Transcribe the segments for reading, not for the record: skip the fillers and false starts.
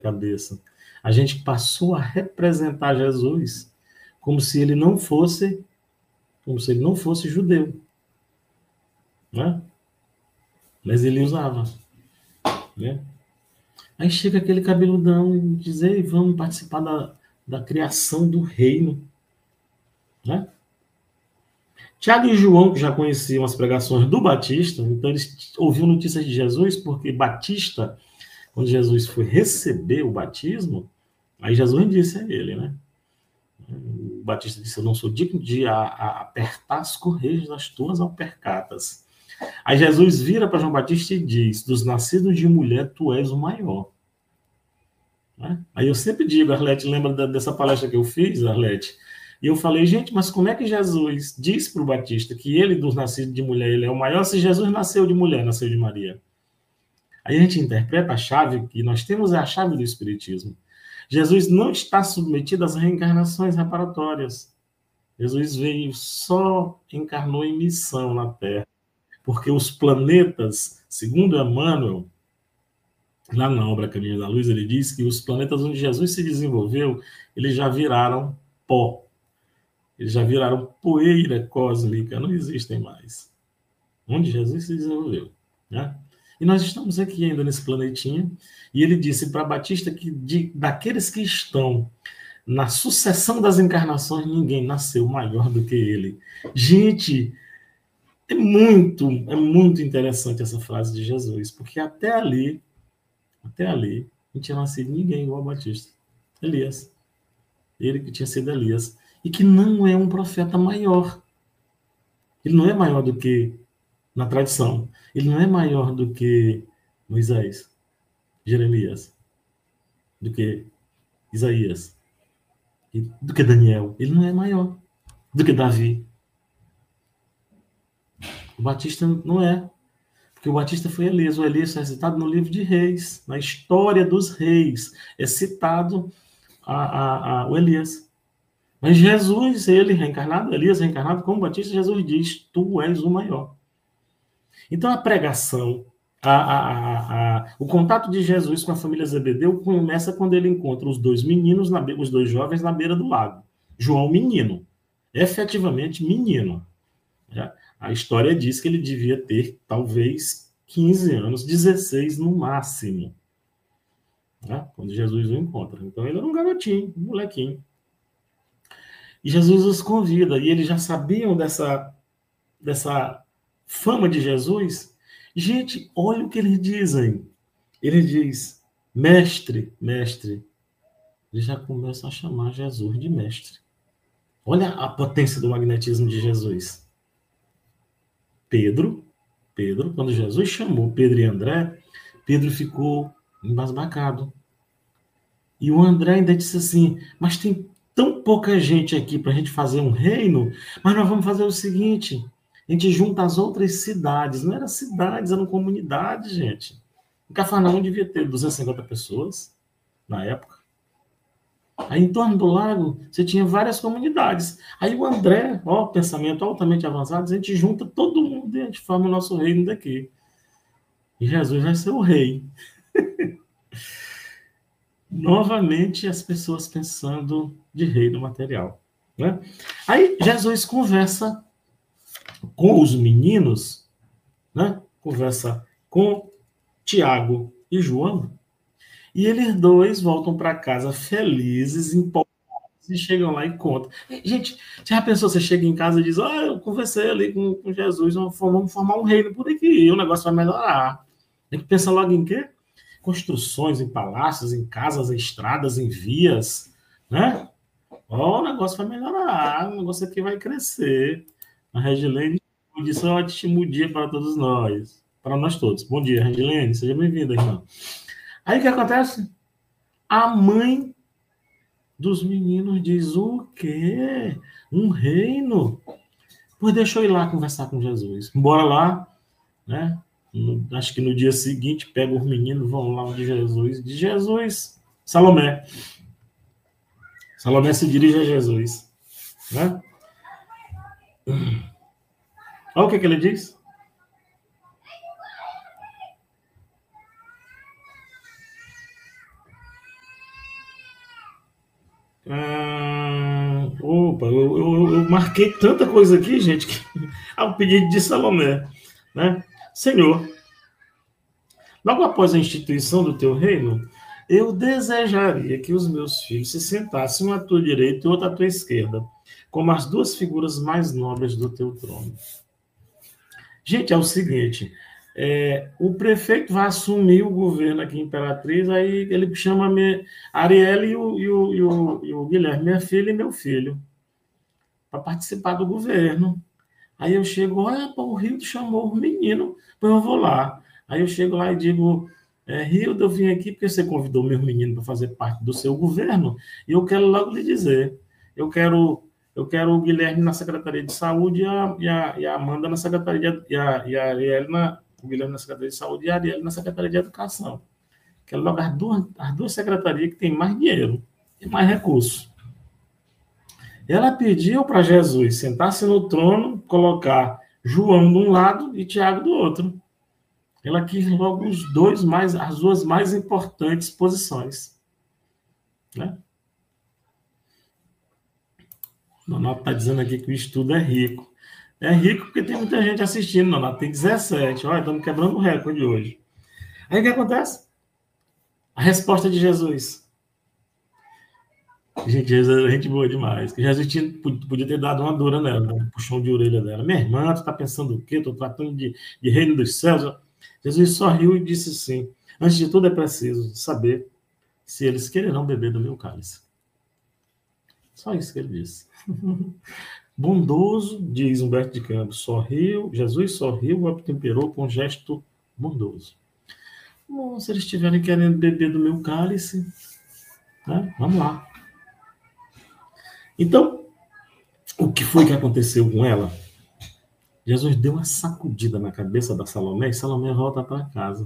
cabeça. A gente passou a representar Jesus como se ele não fosse, judeu, né? Mas ele usava, né? Aí chega aquele cabeludão e diz: ei, vamos participar da criação do reino, né? Tiago e João, que já conheciam as pregações do Batista, então eles ouviram notícias de Jesus, porque Batista, quando Jesus foi receber o batismo, aí Jesus disse a ele, né? O Batista disse: eu não sou digno de apertar as correias das tuas alpercatas. Aí Jesus vira para João Batista e diz: dos nascidos de mulher, tu és o maior. Né? Aí eu sempre digo, Arlete, lembra dessa palestra que eu fiz, Arlete? E eu falei: gente, mas como é que Jesus diz para o Batista que ele, dos nascidos de mulher, ele é o maior, se Jesus nasceu de mulher, nasceu de Maria? Aí a gente interpreta a chave que nós temos, é a chave do Espiritismo. Jesus não está submetido às reencarnações reparatórias. Jesus veio, só encarnou em missão na Terra. Porque os planetas, segundo Emmanuel, lá na obra Caminho da Luz, ele diz que os planetas onde Jesus se desenvolveu, eles já viraram pó. Eles já viraram poeira cósmica, não existem mais. Onde Jesus se desenvolveu, né? E nós estamos aqui ainda nesse planetinha, e ele disse para Batista que daqueles que estão na sucessão das encarnações, ninguém nasceu maior do que ele. Gente, é muito interessante essa frase de Jesus, porque até ali, não tinha nascido ninguém igual a Batista. Elias. Ele que tinha sido Elias. E que não é um profeta maior. Ele não é maior do que, na tradição, ele não é maior do que Moisés, Jeremias, do que Isaías, do que Daniel. Ele não é maior do que Davi. O Batista não é. Porque o Batista foi Elias. O Elias é citado no livro de Reis, na história dos reis. É citado o Elias. Mas Jesus, ele reencarnado, Elias reencarnado como Batista, Jesus diz: tu és o maior. Então a pregação, o contato de Jesus com a família Zebedeu começa quando ele encontra os dois meninos, os dois jovens na beira do lago. João, menino, efetivamente menino. A história diz que ele devia ter talvez 15 anos, 16 no máximo, né? Quando Jesus o encontra. Então ele era um garotinho, um molequinho. E Jesus os convida, e eles já sabiam dessa fama de Jesus. Gente, olha o que eles dizem. Ele diz: mestre, mestre. Eles já começam a chamar Jesus de mestre. Olha a potência do magnetismo de Jesus. Pedro, quando Jesus chamou Pedro e André, Pedro ficou embasbacado. E o André ainda disse assim: mas tem tão pouca gente aqui para a gente fazer um reino, mas nós vamos fazer o seguinte: a gente junta as outras cidades. Não eram cidades, eram comunidades, gente. O Cafarnaum devia ter 250 pessoas na época. Aí em torno do lago, você tinha várias comunidades. Aí o André, pensamento altamente avançado, a gente junta todo mundo e a gente forma o nosso reino daqui. E Jesus vai ser o rei. Novamente, as pessoas pensando de reino material, né? Aí Jesus conversa com os meninos, né? Conversa com Tiago e João, e eles dois voltam para casa felizes, empolgados, e chegam lá e contam. Gente, você já pensou, você chega em casa e diz: eu conversei ali com Jesus, vamos formar um reino por aqui, e o negócio vai melhorar. Tem que pensar logo em quê? Construções, em palácios, em casas, em estradas, em vias, né? O negócio vai melhorar, o negócio aqui vai crescer. A Regilene disse: ótimo dia para todos nós, para nós todos. Bom dia, Regilene, seja bem-vinda, irmã. Aí o que acontece? A mãe dos meninos diz: o quê? Um reino? Pois deixa eu ir lá conversar com Jesus. Bora lá, né? Acho que no dia seguinte, pega os meninos, vão lá onde Jesus. De Jesus, Salomé. Salomé se dirige a Jesus, né? Olha o que ele diz. Opa, eu marquei tanta coisa aqui, gente, que ao pedido de Salomé, né? Senhor, logo após a instituição do teu reino, eu desejaria que os meus filhos se sentassem um à tua direita e outro à tua esquerda, como as duas figuras mais nobres do teu trono. Gente, é o seguinte, o prefeito vai assumir o governo aqui em Imperatriz, aí ele chama a Arielle e o Guilherme, minha filha e meu filho, para participar do governo. Aí eu chego, o Rildo chamou o menino, pois eu vou lá. Aí eu chego lá e digo, Rildo, eu vim aqui porque você convidou meus meninos para fazer parte do seu governo, e eu quero logo lhe dizer, eu quero, eu quero o Guilherme na Secretaria de Saúde e a Amanda na Secretaria e a Arielle o Guilherme na Secretaria de Saúde e a Arielle na Secretaria de Educação. Quero logo as duas secretarias que têm mais dinheiro e mais recursos. Ela pediu para Jesus sentar-se no trono, colocar João de um lado e Tiago do outro. Ela quis logo as duas mais importantes posições. Né? Nonato está dizendo aqui que o estudo é rico. É rico porque tem muita gente assistindo, Nonato. Tem 17. Olha, estamos quebrando o recorde hoje. Aí o que acontece? A resposta de Jesus. Gente, Jesus é gente boa demais. Que Jesus podia ter dado uma dura nela, um puxão de orelha dela. Minha irmã, tu está pensando o quê? Estou tratando de reino dos céus. Jesus sorriu e disse assim: antes de tudo é preciso saber se eles quererão beber do meu cálice. Só isso que ele disse. Bondoso, diz Humberto de Campos, sorriu, Jesus sorriu e temperou com um gesto bondoso. Bom, se eles estiverem querendo beber do meu cálice, né, vamos lá. Então, o que foi que aconteceu com ela? Jesus deu uma sacudida na cabeça da Salomé e Salomé volta para casa.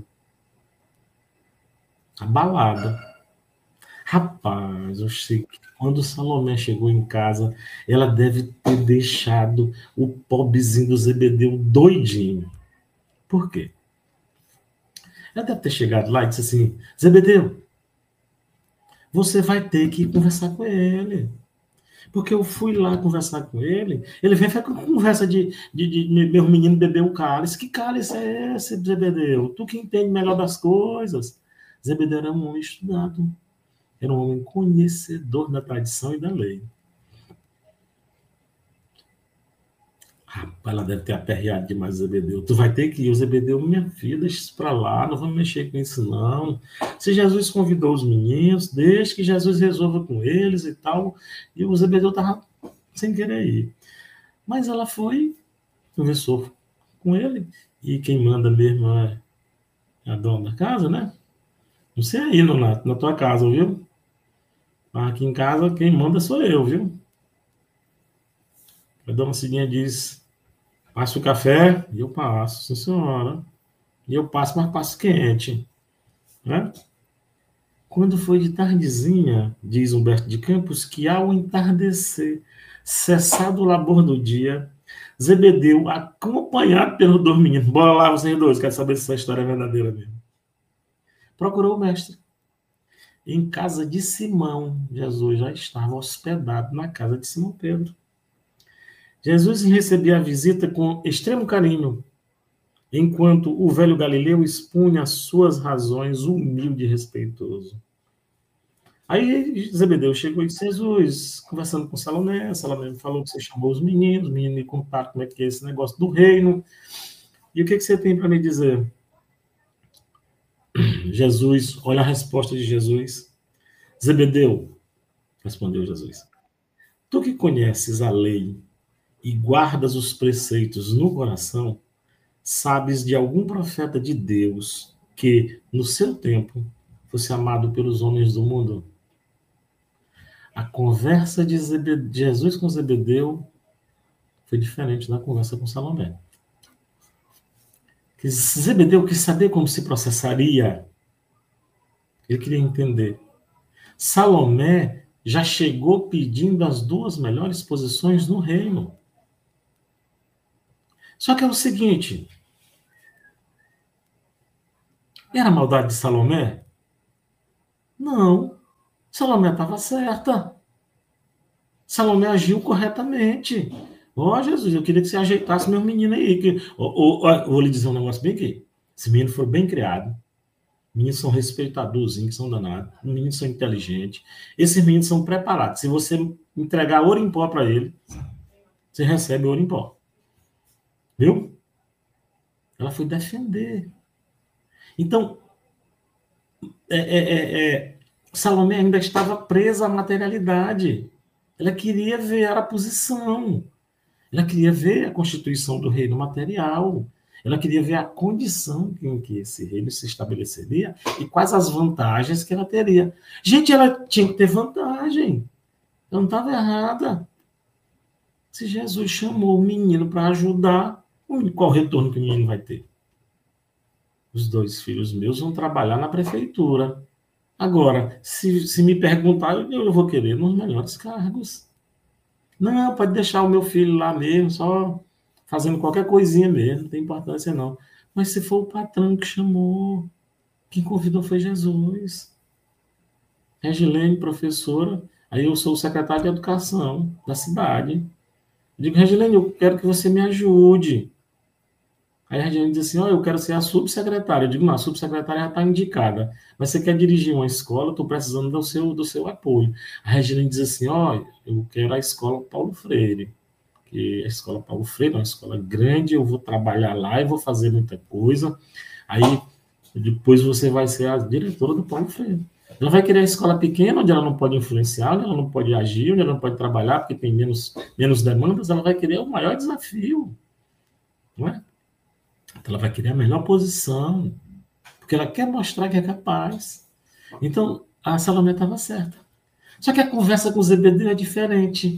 Abalada. Rapaz, eu sei que quando Salomé chegou em casa, ela deve ter deixado o pobrezinho do Zebedeu doidinho. Por quê? Ela deve ter chegado lá e disse assim: Zebedeu, você vai ter que conversar com ele. Porque eu fui lá conversar com ele, ele vem com conversa de meu menino beber o cálice. Que cálice é esse, Zebedeu? Tu que entende melhor das coisas. Zebedeu era um homem estudado, era um homem conhecedor da tradição e da lei. Rapaz, ela deve ter aperreado demais o Zebedeu. Tu vai ter que ir, o Zebedeu, minha filha, deixa isso pra lá, não vamos mexer com isso, não. Se Jesus convidou os meninos, deixa que Jesus resolva com eles e tal. E o Zebedeu estava sem querer ir. Mas ela foi, conversou com ele, e quem manda mesmo é a dona da casa, né? Não sei aí, Nonato, na tua casa, viu? Mas aqui em casa, quem manda sou eu, viu? A dona Cidinha diz: passa o café, e eu passo, sim senhora. E eu passo, mas passo quente, né? Quando foi de tardezinha, diz Humberto de Campos, que ao entardecer, cessado o labor do dia, Zebedeu, acompanhado pelos dois meninos, bora lá vocês dois, quero saber se essa história é verdadeira mesmo, procurou o mestre. Em casa de Simão, Jesus já estava hospedado na casa de Simão Pedro. Jesus recebia a visita com extremo carinho, enquanto o velho Galileu expunha as suas razões humilde e respeitoso. Aí Zebedeu chegou e disse: Jesus, conversando com Salomé me falou que você chamou os meninos me contaram como é que é esse negócio do reino. E o que você tem para me dizer? Jesus, olha a resposta de Jesus. Zebedeu, respondeu Jesus, tu que conheces a lei e guardas os preceitos no coração, sabes de algum profeta de Deus que, no seu tempo, fosse amado pelos homens do mundo? A conversa de Jesus com Zebedeu foi diferente da conversa com Salomé. Zebedeu quis saber como se processaria. Ele queria entender. Salomé já chegou pedindo as duas melhores posições no reino. Só que é o seguinte: era a maldade de Salomé? Não. Salomé estava certa. Salomé agiu corretamente. Ó, Jesus, eu queria que você ajeitasse meu menino aí. Vou lhe dizer um negócio bem aqui. Esse menino foi bem criado. Meninos são respeitadorzinhos, são danados. Meninos são inteligentes. Esses meninos são preparados. Se você entregar ouro em pó para ele, você recebe ouro em pó. Viu? Ela foi defender. Então, Salomé ainda estava presa à materialidade. Ela queria ver a posição. Ela queria ver a constituição do reino material. Ela queria ver a condição em que esse reino se estabeleceria e quais as vantagens que ela teria. Gente, ela tinha que ter vantagem. Ela não estava errada. Se Jesus chamou o menino para ajudar, qual retorno que o menino vai ter? Os 2 filhos meus vão trabalhar na prefeitura. Agora, se me perguntar, eu vou querer nos melhores cargos. Não, pode deixar o meu filho lá mesmo, só fazendo qualquer coisinha mesmo, não tem importância não. Mas se for o patrão que chamou, quem convidou foi Jesus. Regilene, professora, aí eu sou o secretário de educação da cidade. Eu digo, Regilene, eu quero que você me ajude. Aí a Regilene diz assim, eu quero ser a subsecretária. Eu digo, não, a subsecretária já está indicada. Mas você quer dirigir uma escola, estou precisando do seu apoio. A Regilene diz assim, eu quero a escola Paulo Freire. Que a escola Paulo Freire é uma escola grande, eu vou trabalhar lá e vou fazer muita coisa. Aí, depois você vai ser a diretora do Paulo Freire. Ela vai querer a escola pequena, onde ela não pode influenciar, onde ela não pode agir, onde ela não pode trabalhar, porque tem menos demandas. Ela vai querer o maior desafio, não é? Então, ela vai querer a melhor posição, porque ela quer mostrar que é capaz. Então, a Salomé estava certa. Só que a conversa com Zebedeu é diferente.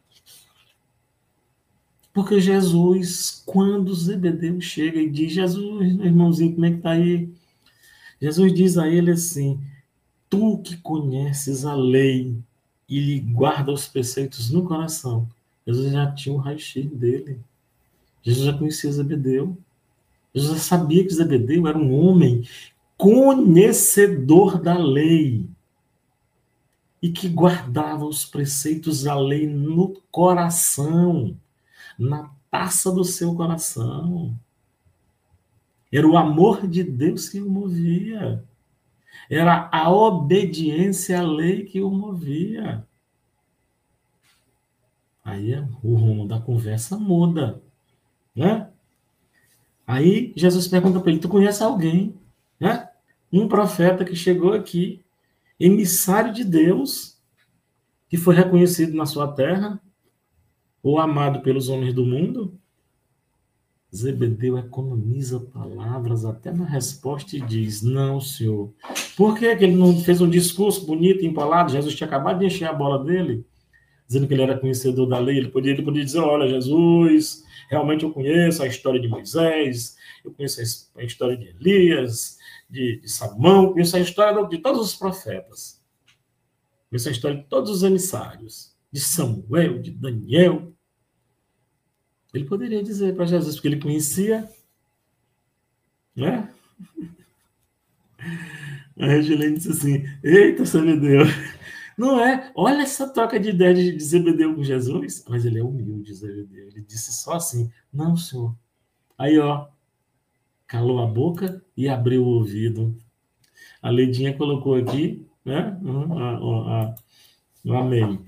Porque Jesus, quando Zebedeu chega e diz, Jesus, meu irmãozinho, como é que está aí? Jesus diz a ele assim, tu que conheces a lei e guarda os preceitos no coração. Jesus já tinha um raio-x dele. Jesus já conhecia Zebedeu. Jesus já sabia que Zebedeu era um homem conhecedor da lei e que guardava os preceitos da lei no coração, na taça do seu coração. Era o amor de Deus que o movia. Era a obediência à lei que o movia. Aí o rumo da conversa muda, né? Aí Jesus pergunta para ele, tu conhece alguém, né? Um profeta que chegou aqui, emissário de Deus, que foi reconhecido na sua terra, ou amado pelos homens do mundo? Zebedeu economiza palavras até na resposta e diz, não, senhor. Por que ele não fez um discurso bonito, empolado? Jesus tinha acabado de encher a bola dele, dizendo que ele era conhecedor da lei. Ele podia dizer, olha, Jesus, realmente eu conheço a história de Moisés, eu conheço a história de Elias, de Salomão, conheço a história de todos os profetas. Conheço a história de todos os emissários, de Samuel, de Daniel. Ele poderia dizer para Jesus, porque ele conhecia, né? A Regilene disse assim, eita, Zebedeu. Não é? Olha essa troca de ideia de Zebedeu com Jesus. Mas ele é humilde, Zebedeu. Ele disse só assim, não, senhor. Aí, calou a boca e abriu o ouvido. A Leidinha colocou aqui, né? Amém.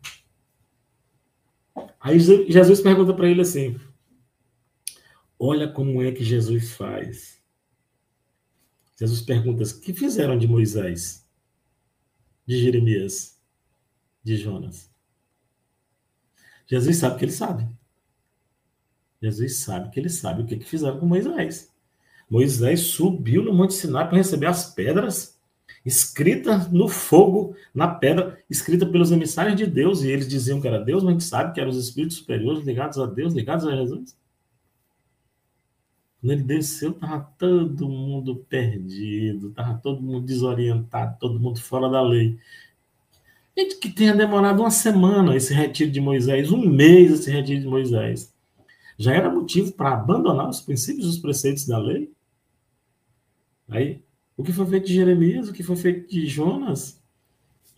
Aí Jesus pergunta para ele assim, olha como é que Jesus faz. Jesus pergunta, o que fizeram de Moisés, de Jeremias, de Jonas? Jesus sabe que ele sabe. Jesus sabe que ele sabe o que fizeram com Moisés. Moisés subiu no Monte Sinai para receber as pedras escritas no fogo, na pedra, escrita pelos emissários de Deus, e eles diziam que era Deus, mas a gente sabe que eram os espíritos superiores ligados a Deus, ligados a Jesus. Quando ele desceu, estava todo mundo perdido, estava todo mundo desorientado, todo mundo fora da lei. Gente, que tenha demorado uma semana esse retiro de Moisés, um mês esse retiro de Moisés, já era motivo para abandonar os princípios e os preceitos da lei? Aí, o que foi feito de Jeremias, o que foi feito de Jonas?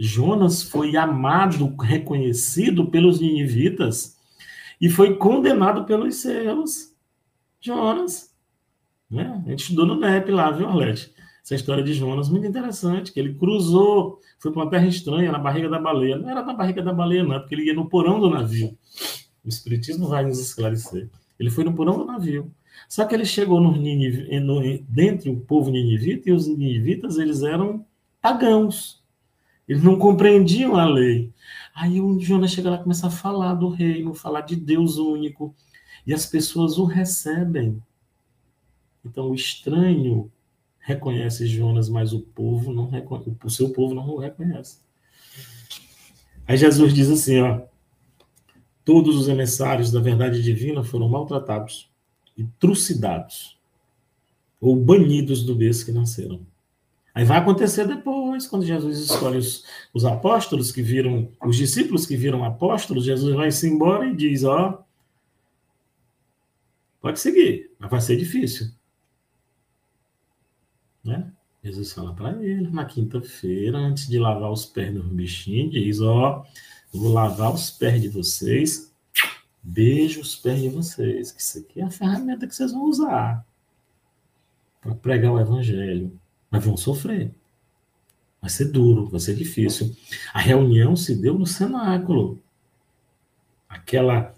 Jonas foi amado, reconhecido pelos ninivitas e foi condenado pelos seus. Jonas, né? A gente estudou no NEP lá, viu, Arlete? Essa história de Jonas, muito interessante, que ele cruzou, foi para uma terra estranha, na barriga da baleia. Não era na barriga da baleia, não, porque ele ia no porão do navio. O Espiritismo vai nos esclarecer. Ele foi no porão do navio. Só que ele chegou dentro do povo ninivita, e os ninivitas, eles eram pagãos. Eles não compreendiam a lei. Aí o Jonas chega lá e começa a falar do reino, falar de Deus único, e as pessoas o recebem. Então o estranho reconhece Jonas, mas o povo não reconhece, o seu povo não o reconhece. Aí Jesus diz assim, ó: todos os emissários da verdade divina foram maltratados e trucidados, ou banidos do berço que nasceram. Aí vai acontecer depois, quando Jesus escolhe os apóstolos que viram, os discípulos que viram apóstolos, Jesus vai-se embora e diz, ó, pode seguir, mas vai ser difícil. Né? Jesus fala para ele, na quinta-feira, antes de lavar os pés dos bichinhos, diz, ó, vou lavar os pés de vocês, beijo os pés de vocês, que isso aqui é a ferramenta que vocês vão usar para pregar o evangelho. Mas vão sofrer. Vai ser duro, vai ser difícil. A reunião se deu no cenáculo. Aquela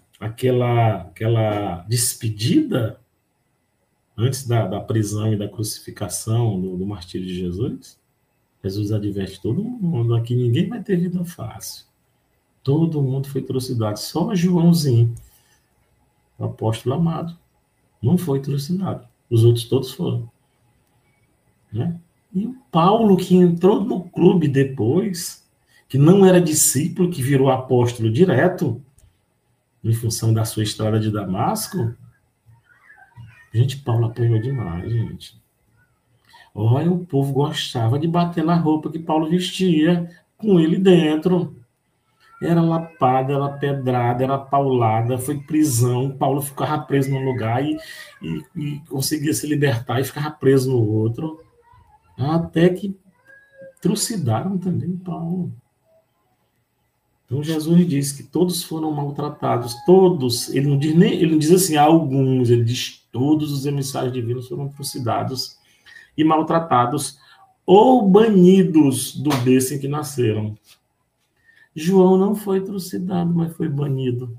despedida antes da prisão e da crucificação, do martírio de Jesus. Jesus adverte todo mundo, aqui ninguém vai ter vida fácil. Todo mundo foi trucidado. Só Joãozinho, o apóstolo amado, não foi trucidado. Os outros todos foram. Né? E o Paulo, que entrou no clube depois, que não era discípulo, que virou apóstolo direto, em função da sua estrada de Damasco, gente, Paulo apanhou demais, gente. Olha, o povo gostava de bater na roupa que Paulo vestia, com ele dentro. Era lapada, era pedrada, era paulada, foi prisão. Paulo ficava preso num lugar e conseguia se libertar e ficava preso no outro. Até que trucidaram também Paulo. Então Jesus diz que todos foram maltratados, todos, ele não diz assim alguns, ele diz todos os emissários divinos foram trucidados e maltratados ou banidos do berço em que nasceram. João não foi trucidado, mas foi banido.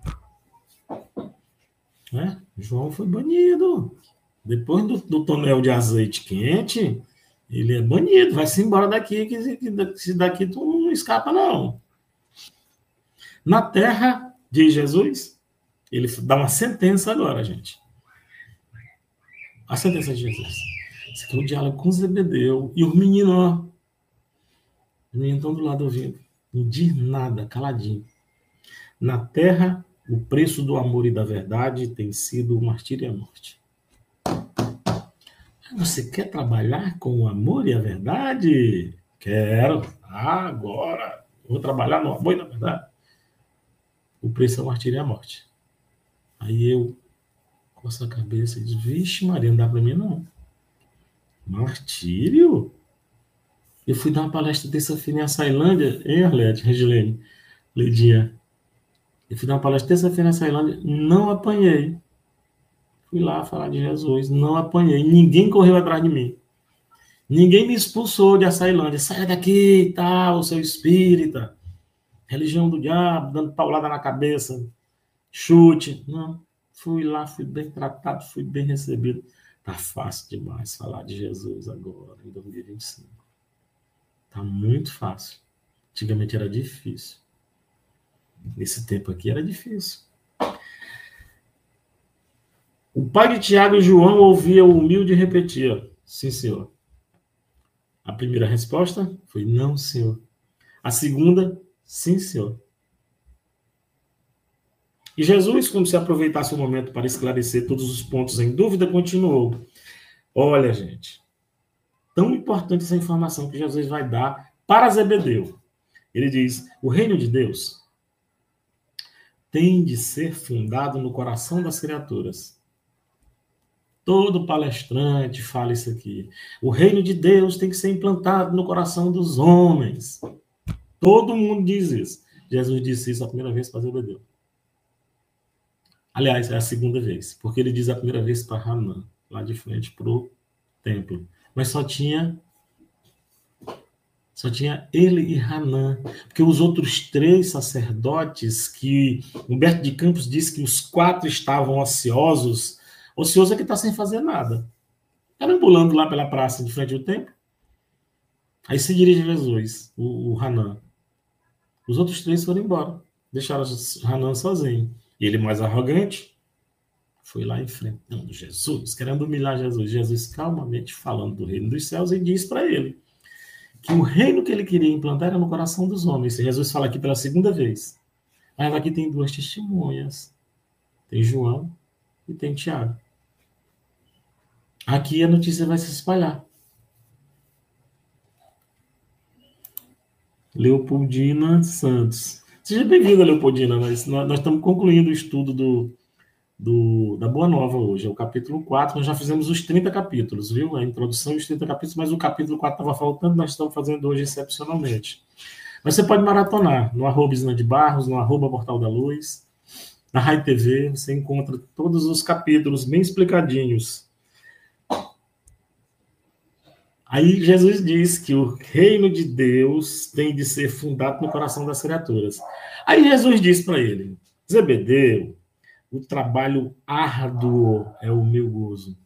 Né? João foi banido. Depois do tonel de azeite quente, ele é banido, vai-se embora daqui, que daqui tu não escapa, não. Na terra, diz Jesus, ele dá uma sentença agora, gente. A sentença de Jesus. Esse aqui é o diálogo com Zebedeu. E os meninos, ó. Os meninos estão do lado ouvindo. Não diz nada, caladinho. Na terra, o preço do amor e da verdade tem sido o martírio e a morte. Você quer trabalhar com o amor e a verdade? Quero. Agora. Vou trabalhar no amor e na verdade. O preço é o martírio e a morte. Aí eu coço a cabeça e digo, vixe, Maria, não dá para mim, não. Martírio? Eu fui dar uma palestra terça-feira em Açailândia, hein, Arlete, Regilene, Lidinha? Eu fui dar uma palestra terça-feira em Açailândia, não apanhei. Fui lá falar de Jesus, não apanhei. Ninguém correu atrás de mim. Ninguém me expulsou de Açailândia. Sai daqui, tal, seu espírita. Religião do diabo, dando paulada na cabeça. Chute. Não. Fui lá, fui bem tratado, fui bem recebido. Tá fácil demais falar de Jesus agora, em 2025. Tá muito fácil. Antigamente era difícil. Nesse tempo aqui era difícil. O pai de Tiago e João ouvia o humilde e repetia, sim, senhor. A primeira resposta foi, não, senhor. A segunda, sim, senhor. E Jesus, como se aproveitasse o momento para esclarecer todos os pontos em dúvida, continuou. Olha, gente, tão importante essa informação que Jesus vai dar para Zebedeu. Ele diz, o reino de Deus tem de ser fundado no coração das criaturas. Todo palestrante fala isso aqui. O reino de Deus tem que ser implantado no coração dos homens. Todo mundo diz isso. Jesus disse isso a primeira vez para Zebedeu. Aliás, é a segunda vez, porque ele diz a primeira vez para Hanã, lá de frente para o templo. Mas só tinha ele e Hanã, porque os outros 3 sacerdotes, que Humberto de Campos diz que os 4 estavam ociosos, ocioso é que está sem fazer nada. Perambulando lá pela praça de frente ao templo. Aí se dirige a Jesus, o Hanã. Os outros 3 foram embora, deixaram Hanã sozinho. E ele, mais arrogante, foi lá enfrentando Jesus, querendo humilhar Jesus. Jesus calmamente falando do reino dos céus e diz para ele que o reino que ele queria implantar era no coração dos homens. Jesus fala aqui pela segunda vez. Mas aqui tem 2 testemunhas. Tem João e tem Tiago. Aqui a notícia vai se espalhar. Leopoldina Santos. Seja bem-vinda, Leopoldina. Nós estamos concluindo o estudo da Boa Nova hoje. É o capítulo 4. Nós já fizemos os 30 capítulos, viu? A introdução e os 30 capítulos, mas o capítulo 4 estava faltando, nós estamos fazendo hoje excepcionalmente. Mas você pode maratonar no @Isna de Barros, no @Portal da Luz, na Rai TV, você encontra todos os capítulos bem explicadinhos. Aí Jesus diz que o reino de Deus tem de ser fundado no coração das criaturas. Aí Jesus diz para ele, Zebedeu, o trabalho árduo é o meu gozo.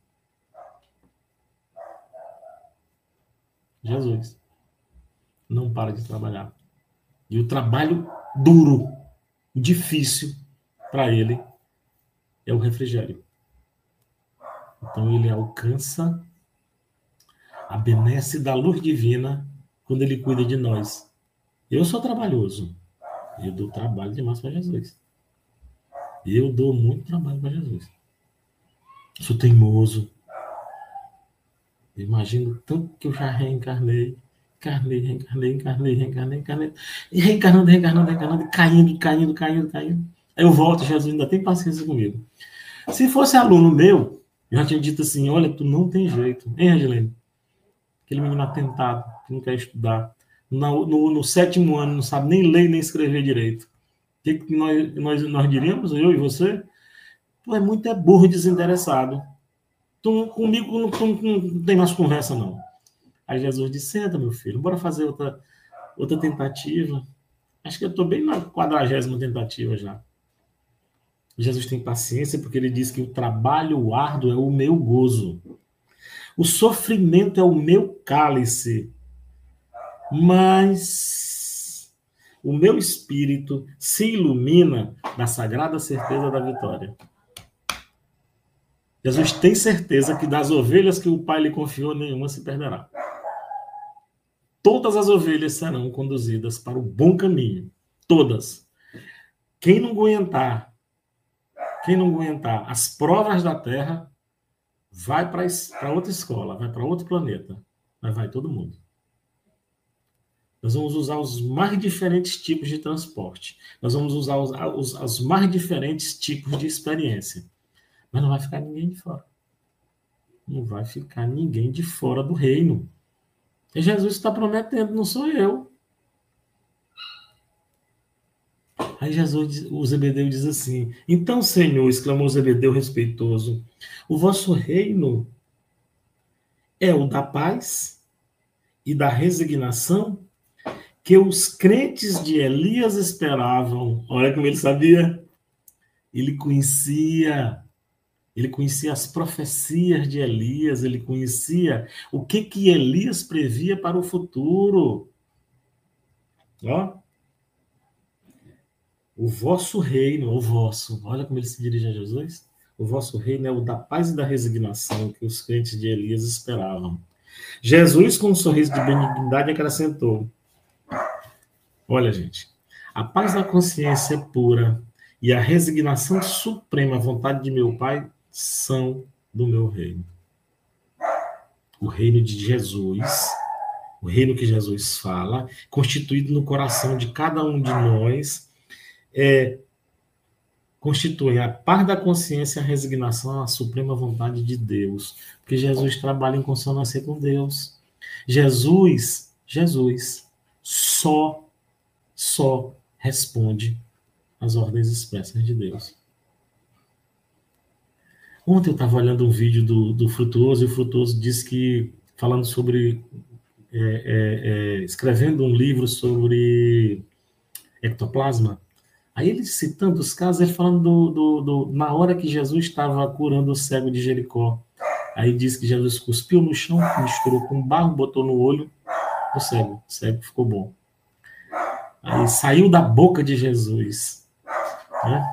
Jesus não para de trabalhar. E o trabalho duro, difícil, para ele, é o refrigério. Então ele alcança a benesse da luz divina quando ele cuida de nós. Eu sou trabalhoso. Eu dou trabalho demais para Jesus. Eu dou muito trabalho para Jesus. Eu sou teimoso. Eu imagino tanto que eu já reencarnei. Reencarnei. E reencarnando, caindo. Aí eu volto, Jesus ainda tem paciência comigo. Se fosse aluno meu, eu já tinha dito assim, olha, tu não tem jeito. Hein, Regilene? Aquele menino atentado, que não quer estudar. No 7º ano, não sabe nem ler nem escrever direito. O que nós diríamos, eu e você? Tu é muito burro e desinteressado. Comigo não tem mais conversa, não. Aí Jesus disse, senta, meu filho, bora fazer outra tentativa. Acho que eu estou bem na 40ª tentativa já. Jesus tem paciência porque ele diz que o trabalho árduo é o meu gozo. O sofrimento é o meu cálice. Mas o meu espírito se ilumina da sagrada certeza da vitória. Jesus tem certeza que das ovelhas que o Pai lhe confiou, nenhuma se perderá. Todas as ovelhas serão conduzidas para o bom caminho. Todas. Quem não aguentar as provas da terra, vai para outra escola, vai para outro planeta. Mas vai todo mundo. Nós vamos usar os mais diferentes tipos de transporte. Nós vamos usar os mais diferentes tipos de experiência. Mas não vai ficar ninguém de fora. Não vai ficar ninguém de fora do reino. E Jesus está prometendo, não sou eu. Aí o Zebedeu diz assim, então, Senhor, exclamou Zebedeu respeitoso, o vosso reino é o da paz e da resignação que os crentes de Elias esperavam. Olha como ele sabia. Ele conhecia as profecias de Elias, ele conhecia o que Elias previa para o futuro. Ó, o vosso reino, olha como ele se dirige a Jesus. O vosso reino é o da paz e da resignação que os crentes de Elias esperavam. Jesus, com um sorriso de benignidade, acrescentou: olha, gente, a paz da consciência pura e a resignação suprema à vontade de meu Pai são do meu reino. O reino de Jesus, o reino que Jesus fala, constituído no coração de cada um de nós, constitui a paz da consciência e a resignação à suprema vontade de Deus. Porque Jesus trabalha em consonância com Deus. Jesus, só só responde às ordens expressas de Deus. Ontem eu estava olhando um vídeo do Frutuoso, e o Frutuoso disse que, falando sobre, escrevendo um livro sobre ectoplasma, aí ele citando os casos, ele falando na hora que Jesus estava curando o cego de Jericó. Aí diz que Jesus cuspiu no chão, misturou com barro, botou no olho do cego. O cego ficou bom. Aí saiu da boca de Jesus, né?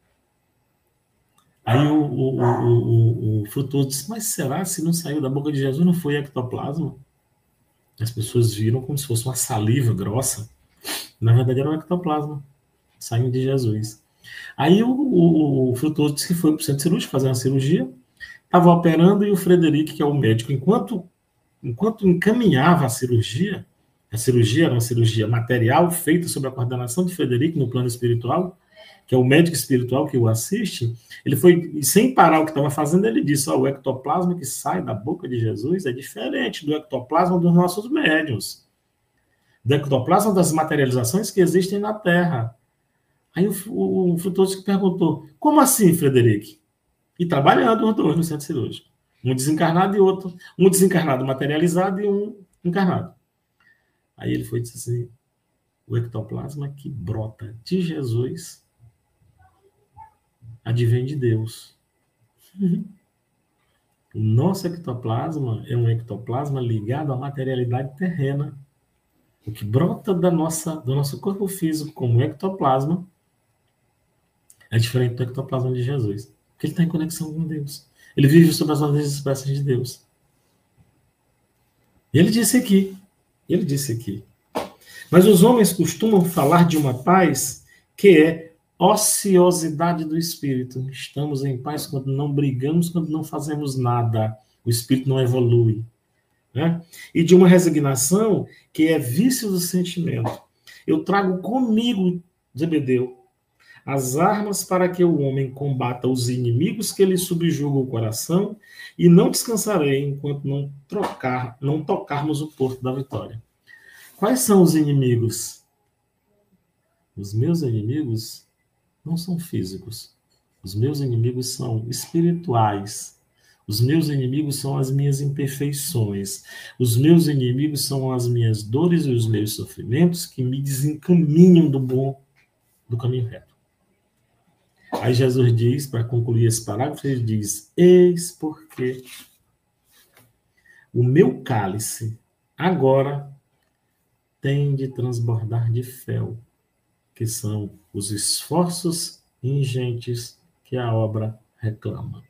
Aí o Frutuoso disse, mas será se não saiu da boca de Jesus, não foi ectoplasma? As pessoas viram como se fosse uma saliva grossa. Na verdade era um ectoplasma, saindo de Jesus. Aí o Frutuoso disse que foi para o centro cirúrgico fazer uma cirurgia, estava operando e o Frederico, que é o médico, enquanto encaminhava a cirurgia era uma cirurgia material feita sob a coordenação de Frederico no plano espiritual, que é o médico espiritual que o assiste, ele foi, sem parar o que estava fazendo, ele disse, o ectoplasma que sai da boca de Jesus é diferente do ectoplasma dos nossos médiuns, do ectoplasma das materializações que existem na Terra. Aí o Frutuoso perguntou, como assim, Frederico? E trabalhando os dois no centro cirúrgico. Um desencarnado e outro. Um desencarnado materializado e um encarnado. Aí ele foi e disse assim, o ectoplasma que brota de Jesus advém de Deus. O nosso ectoplasma é um ectoplasma ligado à materialidade terrena. O que brota do nosso corpo físico como ectoplasma é diferente do ectoplasma de Jesus. Porque ele está em conexão com Deus. Ele vive sob as ordens expressas de Deus. Ele disse aqui. Mas os homens costumam falar de uma paz que é ociosidade do espírito. Estamos em paz quando não brigamos, quando não fazemos nada. O espírito não evolui. Né? E de uma resignação que é vício do sentimento. Eu trago comigo, Zebedeu, as armas para que o homem combata os inimigos que lhe subjugam o coração, e não descansarei enquanto não tocarmos o porto da vitória. Quais são os inimigos? Os meus inimigos não são físicos. Os meus inimigos são espirituais. Os meus inimigos são as minhas imperfeições. Os meus inimigos são as minhas dores e os meus sofrimentos que me desencaminham do caminho reto. Aí Jesus diz, para concluir esse parágrafo, ele diz, eis porque o meu cálice agora tem de transbordar de fel, que são os esforços ingentes que a obra reclama.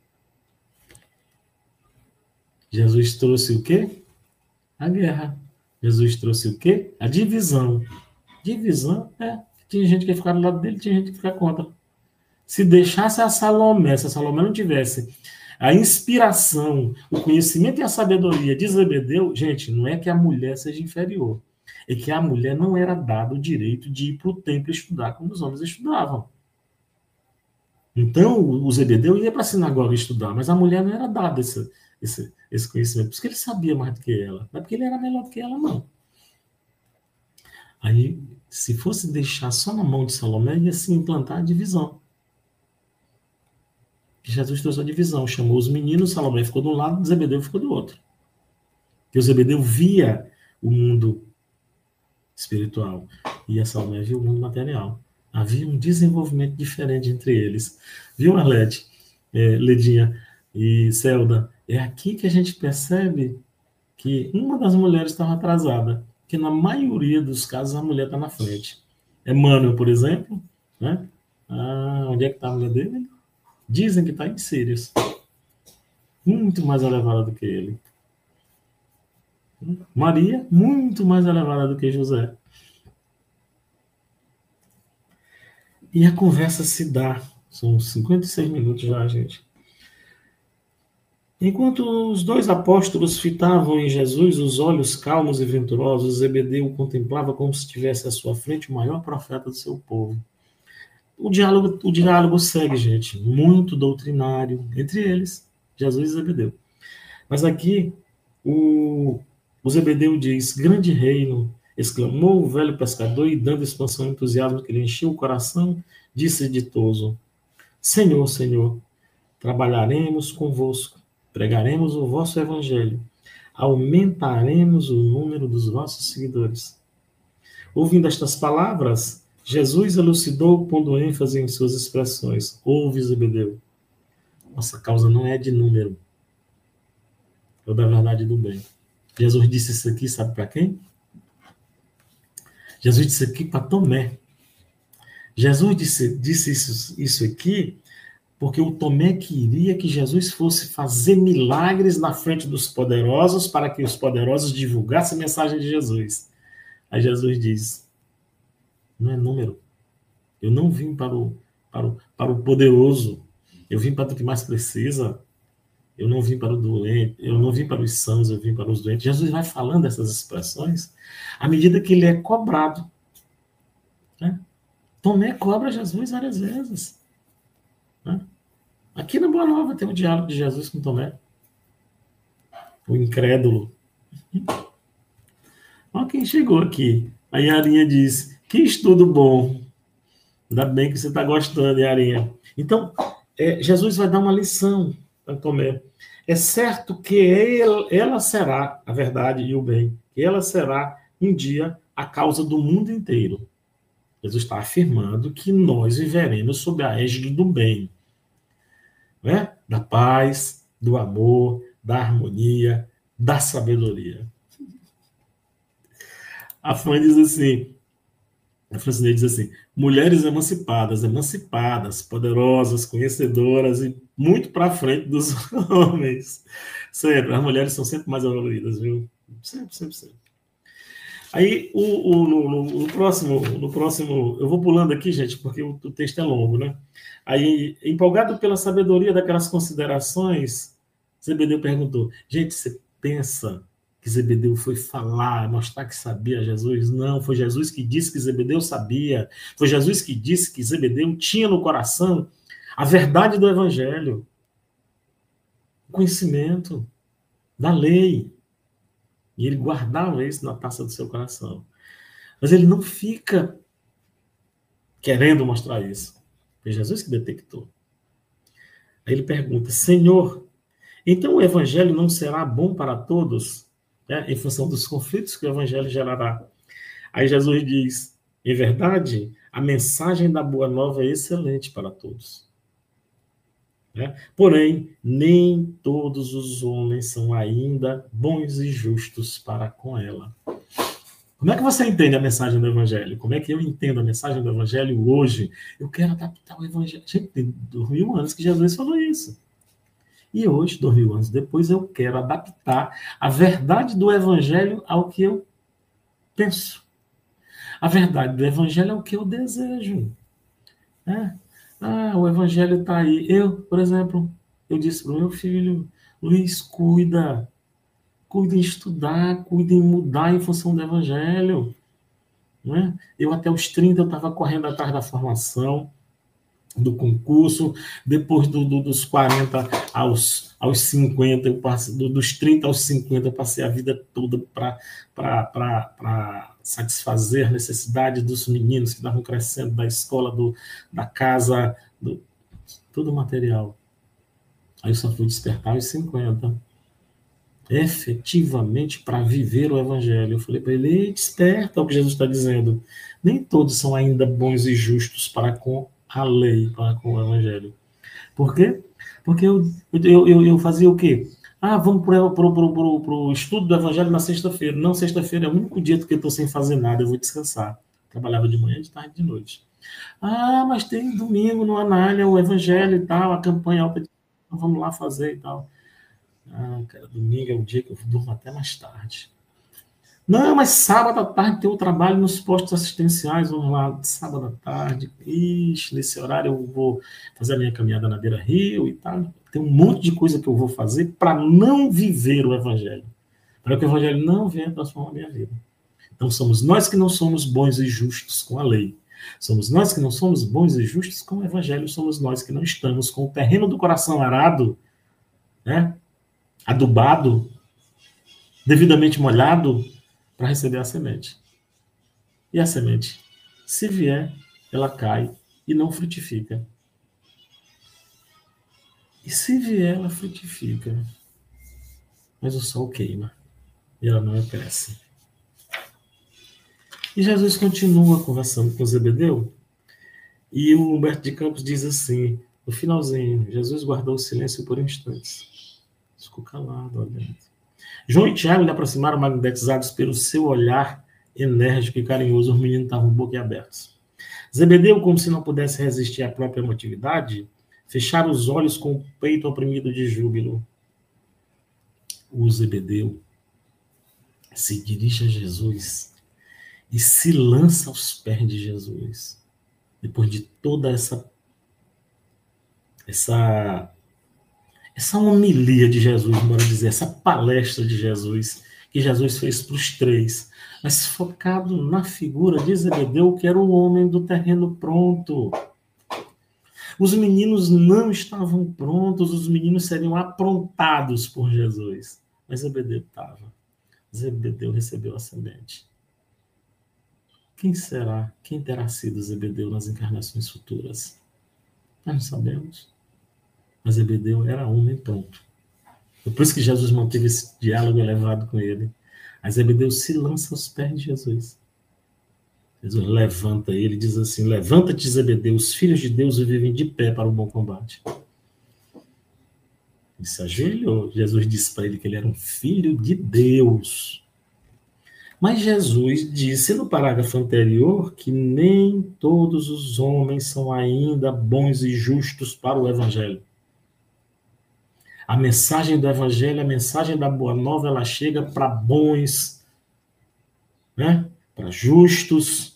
Jesus trouxe o quê? A guerra. Jesus trouxe o quê? A divisão. Divisão tinha gente que ia ficar do lado dele, tinha gente que ia ficar contra. Se deixasse se a Salomé não tivesse a inspiração, o conhecimento e a sabedoria de Zebedeu, gente, não é que a mulher seja inferior, é que a mulher não era dado o direito de ir para o templo estudar como os homens estudavam. Então, o Zebedeu ia para a sinagoga estudar, mas a mulher não era dada esse conhecimento, por isso que ele sabia mais do que ela, não é porque ele era melhor do que ela, não. Aí, se fosse deixar só na mão de Salomé, ia se implantar a divisão. Jesus trouxe a divisão, chamou os meninos, Salomé ficou de um lado, Zebedeu ficou do outro. Porque o Zebedeu via o mundo espiritual e a Salomé via o mundo material. Havia um desenvolvimento diferente entre eles. Viu, Arlete, Ledinha e Celda? É aqui que a gente percebe que uma das mulheres estava atrasada, que na maioria dos casos a mulher está na frente. Emmanuel, por exemplo, né? Onde é que está a mulher dele? Dizem que está em Sírios. Muito mais elevada do que ele. Maria, muito mais elevada do que José. E a conversa se dá. São 56 minutos já, gente. Enquanto os dois apóstolos fitavam em Jesus os olhos calmos e venturosos, Zebedeu o contemplava como se tivesse à sua frente o maior profeta do seu povo. O diálogo segue, gente, muito doutrinário, entre eles, Jesus e Zebedeu. Mas aqui, o Zebedeu diz, grande reino, exclamou o velho pescador e, dando expansão ao entusiasmo que lhe encheu o coração, disse ditoso: Senhor, Senhor, trabalharemos convosco, pregaremos o vosso evangelho, aumentaremos o número dos vossos seguidores. Ouvindo estas palavras, Jesus elucidou, pondo ênfase em suas expressões. Ouve, Zebedeu. Nossa causa não é de número, é da verdade do bem. Jesus disse isso aqui, sabe para quem? Jesus disse aqui para Tomé. Jesus disse isso aqui porque o Tomé queria que Jesus fosse fazer milagres na frente dos poderosos para que os poderosos divulgassem a mensagem de Jesus. Aí Jesus diz, não é número. Eu não vim para o poderoso. Eu vim para o que mais precisa. Eu não vim para o doente. Eu não vim para os sãos, eu vim para os doentes. Jesus vai falando essas expressões à medida que ele é cobrado. Né? Tomé cobra Jesus várias vezes. Né? Aqui na Boa Nova tem um diálogo de Jesus com Tomé. O incrédulo. Olha quem chegou aqui. A Yarinha diz, que estudo bom. Ainda bem que você está gostando, Yarinha. Então, Jesus vai dar uma lição para Tomé. É certo que ela será a verdade e o bem. Que ela será, um dia, a causa do mundo inteiro. Jesus está afirmando que nós viveremos sob a égide do bem. Né? Da paz, do amor, da harmonia, da sabedoria. A Fã diz assim, a Francine diz assim, mulheres emancipadas, poderosas, conhecedoras e muito para frente dos homens. Sempre, as mulheres são sempre mais evoluídas, viu? Sempre. Aí, no próximo, eu vou pulando aqui, gente, porque o texto é longo, né? Aí, empolgado pela sabedoria daquelas considerações, Zebedeu perguntou, gente, você pensa que Zebedeu foi falar, mostrar que sabia Jesus? Não, foi Jesus que disse que Zebedeu sabia. Foi Jesus que disse que Zebedeu tinha no coração a verdade do evangelho, o conhecimento da lei. E ele guardava isso na taça do seu coração. Mas ele não fica querendo mostrar isso. Foi Jesus que detectou. Aí ele pergunta, Senhor, então o evangelho não será bom para todos? Em função dos conflitos que o evangelho gerará. Aí Jesus diz, em verdade, a mensagem da Boa Nova é excelente para todos. Porém, nem todos os homens são ainda bons e justos para com ela. Como é que você entende a mensagem do evangelho? Como é que eu entendo a mensagem do evangelho hoje? Eu quero adaptar o evangelho. Gente, tem 2000 anos que Jesus falou isso. E hoje, 2000 anos depois, eu quero adaptar a verdade do evangelho ao que eu penso. A verdade do evangelho é o que eu desejo. O evangelho está aí. Eu, por exemplo, eu disse para o meu filho, Luiz, cuida em estudar, cuida em mudar em função do evangelho. Né? Eu até os 30 eu estava correndo atrás da formação, do concurso, depois dos 40 aos 50, eu passei, dos 30 aos 50, eu passei a vida toda para satisfazer a necessidade dos meninos que estavam crescendo, da escola, da casa, todo o material. Aí eu só fui despertar aos 50. Efetivamente para viver o evangelho. Eu falei para ele, desperta o que Jesus está dizendo. Nem todos são ainda bons e justos para com a lei, para com o evangelho. Por quê? Porque eu fazia o quê? Vamos para o estudo do evangelho na sexta-feira. Não, sexta-feira é o único dia que eu estou sem fazer nada, eu vou descansar. Trabalhava de manhã, de tarde, de noite. Mas tem domingo no Anália, o evangelho e tal, a campanha alta, vamos lá fazer e tal. Cara, domingo é o dia que eu durmo até mais tarde. Não, mas sábado à tarde tem o trabalho nos postos assistenciais, vamos lá, sábado à tarde, nesse horário eu vou fazer a minha caminhada na beira-rio e tal. Tem um monte de coisa que eu vou fazer para não viver o evangelho, para que o evangelho não venha transformar a minha vida. Então somos nós que não somos bons e justos com a lei. Somos nós que não somos bons e justos com o evangelho, somos nós que não estamos com o terreno do coração arado, né? Adubado, devidamente molhado, para receber a semente. E a semente? Se vier, ela cai e não frutifica. E se vier, ela frutifica. Mas o sol queima e ela não cresce. E Jesus continua conversando com Zebedeu. E o Humberto de Campos diz assim, no finalzinho, Jesus guardou o silêncio por instantes. Ficou calado, olhando. João e Tiago lhe aproximaram magnetizados pelo seu olhar enérgico e carinhoso. Os meninos estavam boquiabertos. Zebedeu, como se não pudesse resistir à própria emotividade, fechara os olhos com o peito oprimido de júbilo. O Zebedeu se dirige a Jesus e se lança aos pés de Jesus. Depois de toda essa homilia de Jesus, bora dizer, essa palestra de Jesus, que Jesus fez para os três, mas focado na figura de Zebedeu, que era o homem do terreno pronto. Os meninos não estavam prontos, os meninos seriam aprontados por Jesus. Mas Zebedeu estava. Zebedeu recebeu a semente. Quem será? Quem terá sido Zebedeu nas encarnações futuras? Nós não sabemos. Mas Zebedeu era homem pronto. Foi por isso que Jesus manteve esse diálogo elevado com ele. Aí Zebedeu se lança aos pés de Jesus. Jesus levanta ele e diz assim: levanta-te, Zebedeu, os filhos de Deus vivem de pé para o bom combate. Ele se ajoelhou. Jesus disse para ele que ele era um filho de Deus. Mas Jesus disse no parágrafo anterior que nem todos os homens são ainda bons e justos para o Evangelho. A mensagem do Evangelho, a mensagem da Boa Nova, ela chega para bons, né? Para justos.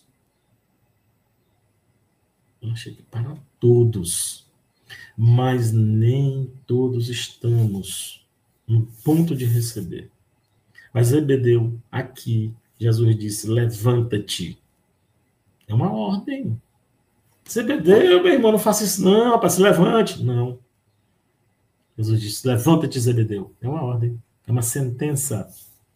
Ela chega para todos. Mas nem todos estamos no ponto de receber. Mas Zebedeu, aqui, Jesus disse, levanta-te. É uma ordem. Zebedeu, meu irmão, não faça isso não, rapaz, se levante. Não. Jesus disse, levanta-te, Zebedeu. É uma ordem, é uma sentença.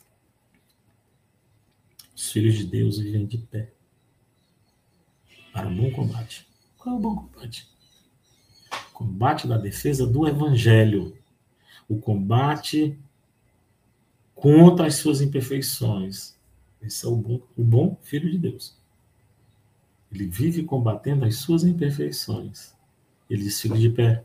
Os filhos de Deus vivem de pé para o bom combate. Qual é o bom combate? O combate da defesa do Evangelho. O combate contra as suas imperfeições. Esse é o bom filho de Deus. Ele vive combatendo as suas imperfeições. Ele diz, fique de pé.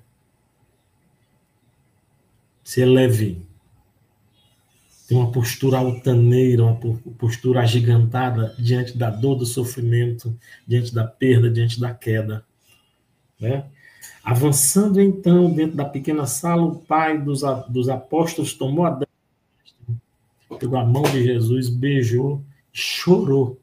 Se eleve. Tem uma postura altaneira, uma postura agigantada diante da dor, do sofrimento, diante da perda, diante da queda. Né? Avançando então dentro da pequena sala, o pai dos apóstolos tomou a destra, pegou a mão de Jesus, beijou, chorou.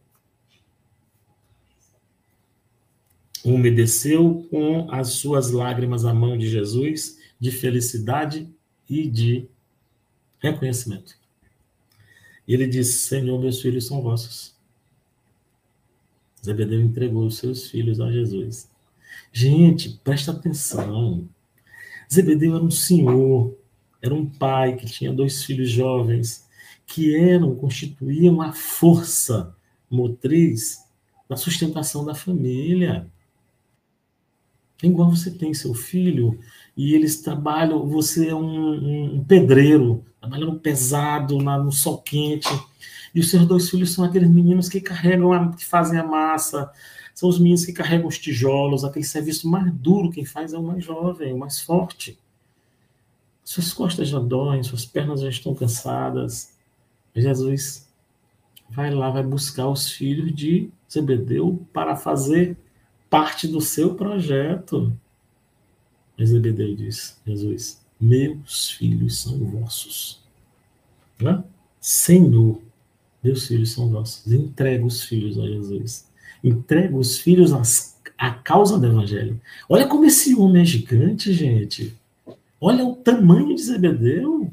Umedeceu com as suas lágrimas a mão de Jesus, de felicidade e de reconhecimento. E ele disse, Senhor, meus filhos são vossos. Zebedeu entregou os seus filhos a Jesus. Gente, presta atenção. Zebedeu era um senhor, era um pai que tinha 2 filhos jovens, que constituíam a força motriz da sustentação da família. Igual você tem seu filho e eles trabalham, você é um pedreiro, trabalhando pesado no sol quente, e os seus 2 filhos são aqueles meninos que carregam, que fazem a massa, são os meninos que carregam os tijolos, aquele serviço mais duro, quem faz é o mais jovem, o mais forte. Suas costas já doem, suas pernas já estão cansadas. Jesus vai lá, vai buscar os filhos de Zebedeu para fazer parte do seu projeto. Mas Zebedeu diz, Jesus, meus filhos são vossos. Né? Senhor, meus filhos são vossos. Entrega os filhos a Jesus. Entrega os filhos à causa do Evangelho. Olha como esse homem é gigante, gente. Olha o tamanho de Zebedeu.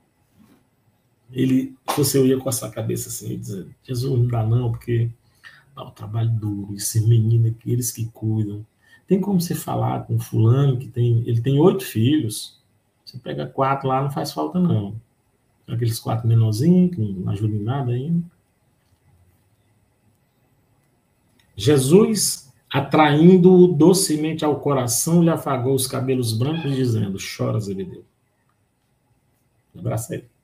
Você ia com essa cabeça assim, e dizer, Jesus, não dá não, porque dá o trabalho duro, esse menino aqui, eles que cuidam. Tem como você falar com fulano, ele tem 8 filhos, você pega 4 lá, não faz falta não. Aqueles 4 menorzinhos, que não ajudam em nada ainda. Jesus, atraindo-o docemente ao coração, lhe afagou os cabelos brancos, dizendo: chora, Zebedeu. Abraça ele.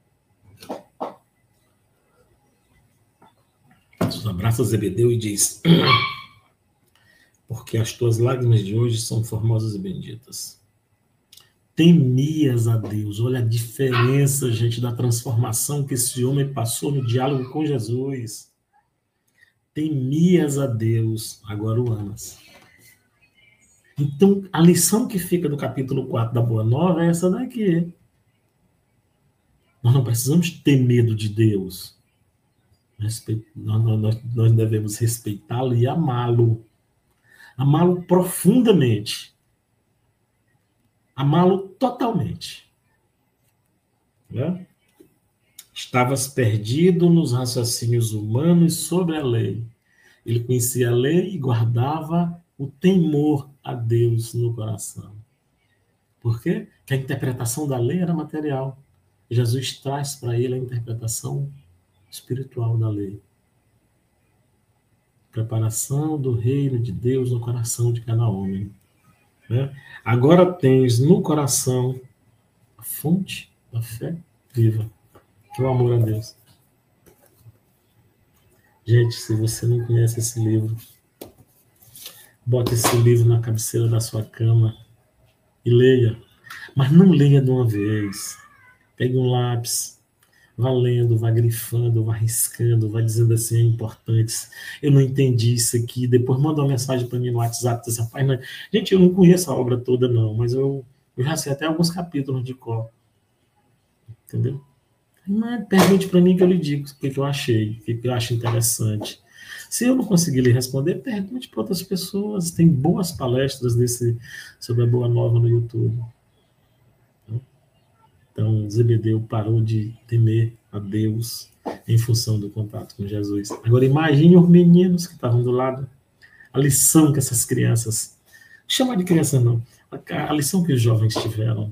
Jesus abraça Zebedeu e diz: porque as tuas lágrimas de hoje são formosas e benditas. Temias a Deus. Olha a diferença, gente, da transformação que esse homem passou no diálogo com Jesus. Temias a Deus, agora o amas. Então, a lição que fica do capítulo 4 da Boa Nova é essa daqui. Nós não precisamos ter medo de Deus. Nós devemos respeitá-lo e amá-lo. Amá-lo profundamente. Amá-lo totalmente. Né? Estavas perdido nos raciocínios humanos sobre a lei. Ele conhecia a lei e guardava o temor a Deus no coração. Por quê? Porque a interpretação da lei era material. Jesus traz para ele a interpretação espiritual da lei. Preparação do reino de Deus no coração de cada homem. Né? Agora tens no coração a fonte da fé viva, que é o amor a Deus. Gente, se você não conhece esse livro, bota esse livro na cabeceira da sua cama e leia. Mas não leia de uma vez. Pegue um lápis, vá lendo, vá grifando, vá riscando, vá dizendo assim, é importante. Eu não entendi isso aqui. Depois manda uma mensagem para mim no WhatsApp. Dessa página. Gente, eu não conheço a obra toda, não, mas eu já sei até alguns capítulos de cor. Entendeu? Mas pergunte para mim que eu lhe digo o que eu achei, o que eu acho interessante. Se eu não conseguir lhe responder, pergunte para outras pessoas. Tem boas palestras sobre a Boa Nova no YouTube. Então, Zebedeu parou de temer a Deus em função do contato com Jesus. Agora, imagine os meninos que estavam do lado. A lição que essas crianças... Chamar de criança não. A lição que os jovens tiveram.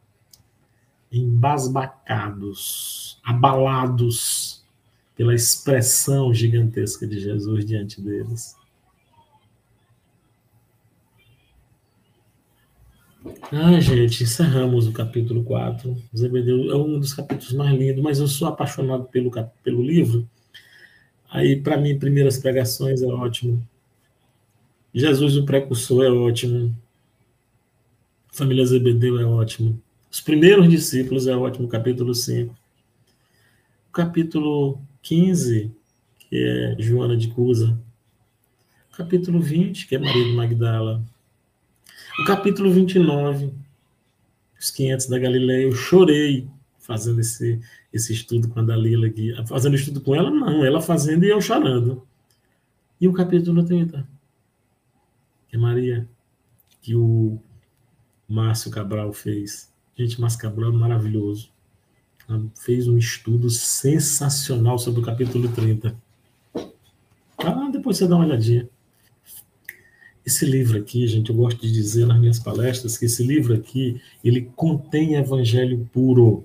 Embasbacados, abalados pela expressão gigantesca de Jesus diante deles. Gente, encerramos o capítulo 4. Zebedeu é um dos capítulos mais lindos, mas eu sou apaixonado pelo livro. Aí, para mim, Primeiras Pregações é ótimo. Jesus, o Precursor, é ótimo. Família Zebedeu é ótimo. Os Primeiros Discípulos é ótimo, capítulo 5. O capítulo 15, que é Joana de Cusa. O capítulo 20, que é Maria de Magdala. O capítulo 29, os 500 da Galileia. Eu chorei fazendo esse estudo com a Dalila aqui. Fazendo estudo com ela, não. Ela fazendo e eu chorando. E o capítulo 30, que é Maria, que o Márcio Cabral fez. Gente, Márcio Cabral é maravilhoso. Ela fez um estudo sensacional sobre o capítulo 30. Depois você dá uma olhadinha. Esse livro aqui, gente, eu gosto de dizer nas minhas palestras que esse livro aqui, ele contém evangelho puro.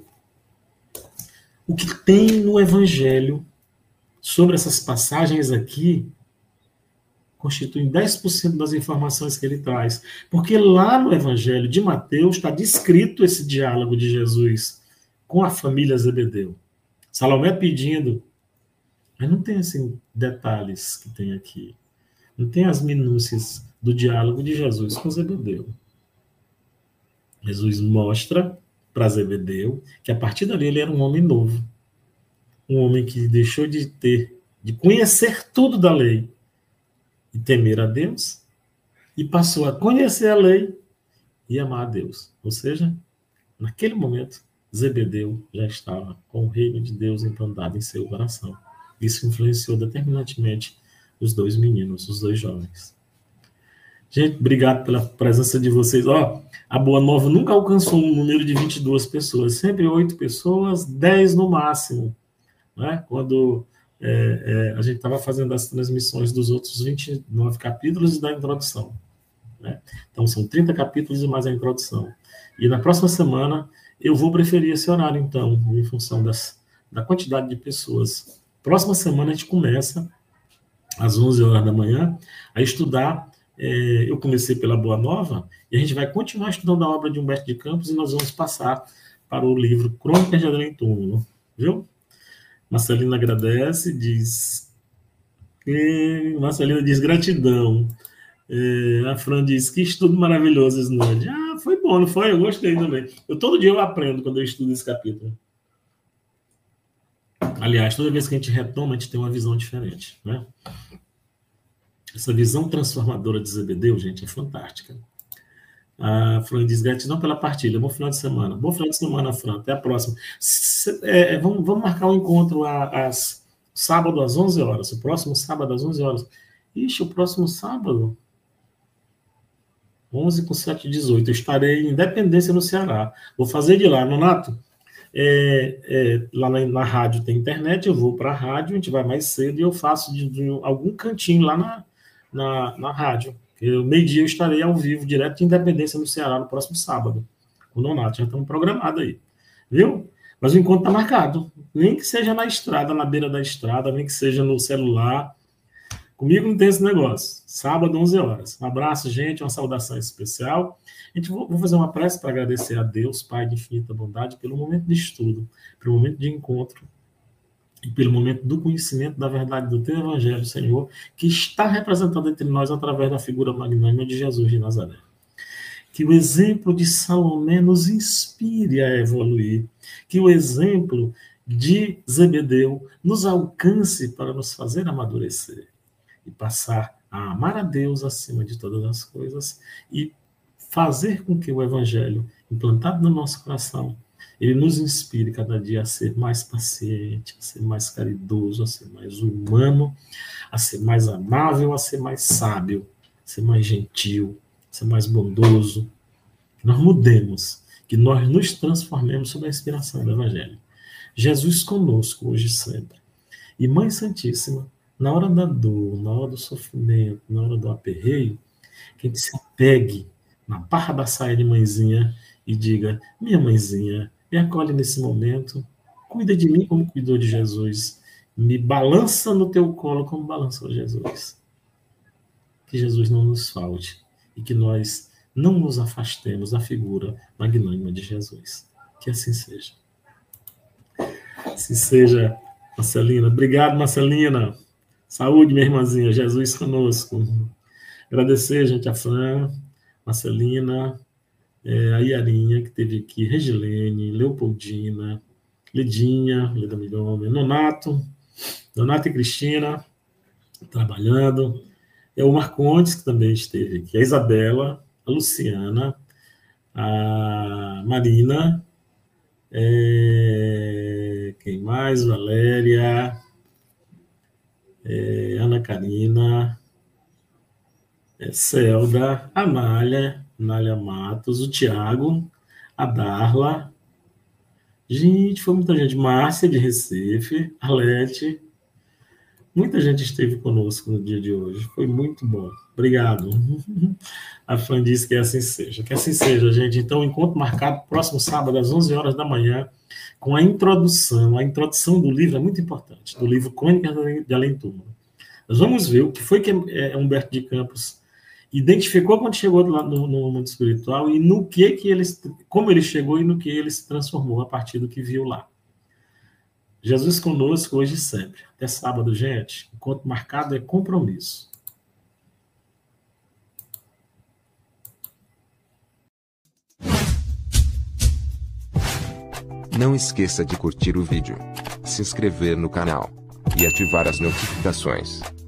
O que tem no evangelho sobre essas passagens aqui constitui 10% das informações que ele traz. Porque lá no evangelho de Mateus está descrito esse diálogo de Jesus com a família Zebedeu. Salomé pedindo, mas não tem assim detalhes que tem aqui. Não tem as minúcias do diálogo de Jesus com Zebedeu. Jesus mostra para Zebedeu que a partir dali ele era um homem novo. Um homem que deixou de conhecer tudo da lei e temer a Deus, e passou a conhecer a lei e amar a Deus. Ou seja, naquele momento, Zebedeu já estava com o reino de Deus implantado em seu coração. Isso influenciou determinantemente os dois meninos, os dois jovens. Gente, obrigado pela presença de vocês. A Boa Nova nunca alcançou um número de 22 pessoas, sempre 8 pessoas, 10 no máximo. Né? Quando a gente estava fazendo as transmissões dos outros 29 capítulos e da introdução. Né? Então, são 30 capítulos e mais a introdução. E na próxima semana, eu vou preferir esse horário, então, em função da quantidade de pessoas. Próxima semana, a gente começa às 11 horas da manhã, a estudar. Eu comecei pela Boa Nova, e a gente vai continuar estudando a obra de Humberto de Campos, e nós vamos passar para o livro Crônicas de Além Túmulo, viu? Marcelina agradece, Marcelina diz gratidão. A Fran diz que estudo maravilhoso, Snod. Foi bom, não foi? Eu gostei também. Todo dia eu aprendo quando eu estudo esse capítulo. Aliás, toda vez que a gente retoma, a gente tem uma visão diferente, né? Essa visão transformadora de Zebedeu, gente, é fantástica. A Fran diz gratidão pela partilha. Bom final de semana. Bom final de semana, Fran. Até a próxima. Vamos marcar um encontro sábado às 11 horas. O próximo sábado às 11 horas. Ixi, o próximo sábado? 11 com 7, 18. Eu estarei em Independência, no Ceará. Vou fazer de lá, Nonato. Lá na rádio tem internet, eu vou para a rádio, a gente vai mais cedo e eu faço de algum cantinho lá na rádio. Meio-dia eu estarei ao vivo, direto de Independência, no Ceará, no próximo sábado. O Nonato, já estamos programados aí. Viu? Mas o encontro está marcado. Nem que seja na estrada, na beira da estrada, nem que seja no celular. Comigo não tem esse negócio. Sábado, 11 horas. Um abraço, gente, uma saudação especial. Vou fazer uma prece para agradecer a Deus, Pai de infinita bondade, pelo momento de estudo, pelo momento de encontro e pelo momento do conhecimento da verdade do Teu Evangelho, Senhor, que está representado entre nós através da figura magnânima de Jesus de Nazaré. Que o exemplo de Salomé nos inspire a evoluir, que o exemplo de Zebedeu nos alcance para nos fazer amadurecer e passar a amar a Deus acima de todas as coisas e fazer com que o Evangelho, implantado no nosso coração, ele nos inspire cada dia a ser mais paciente, a ser mais caridoso, a ser mais humano, a ser mais amável, a ser mais sábio, a ser mais gentil, a ser mais bondoso. Que nós mudemos, que nós nos transformemos sob a inspiração do Evangelho. Jesus conosco, hoje e sempre. E Mãe Santíssima, na hora da dor, na hora do sofrimento, na hora do aperreio, que a gente se apegue na barra da saia de mãezinha e diga: minha mãezinha, me acolhe nesse momento, cuida de mim como cuidou de Jesus, me balança no teu colo como balançou Jesus. Que Jesus não nos falte e que nós não nos afastemos da figura magnânima de Jesus. Que assim seja. Assim seja, Marcelina. Obrigado, Marcelina. Saúde, minha irmãzinha. Jesus conosco. Agradecer, gente, a Fran, Marcelina, a Iarinha, que esteve aqui, Regilene, Leopoldina, Lidinha, Leda Milhomem, Nonato e Cristina, trabalhando. O Marcondes, que também esteve aqui, a Isabela, a Luciana, a Marina, quem mais? Valéria, Ana Karina, Celda, a Nália Matos, o Tiago, a Darla. Gente, foi muita gente. Márcia, de Recife, Arlete. Muita gente esteve conosco no dia de hoje. Foi muito bom. Obrigado. A Fran disse que assim seja. Que assim seja, gente. Então, encontro marcado próximo sábado, às 11 horas da manhã, com a introdução. A introdução do livro é muito importante, do livro Crônicas de Além Túmulo. Nós vamos ver o que foi que Humberto de Campos identificou quando chegou lá no mundo espiritual e no que como ele chegou e no que ele se transformou a partir do que viu lá. Jesus conosco hoje e sempre. Até sábado, gente. Encontro marcado é compromisso. Não esqueça de curtir o vídeo, se inscrever no canal e ativar as notificações.